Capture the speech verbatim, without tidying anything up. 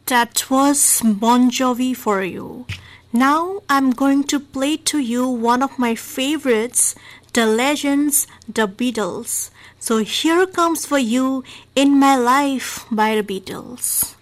That was Bon Jovi for you. Now I'm going to play to you one of my favorites, the legends, the Beatles. So here comes for you In My Life by the Beatles.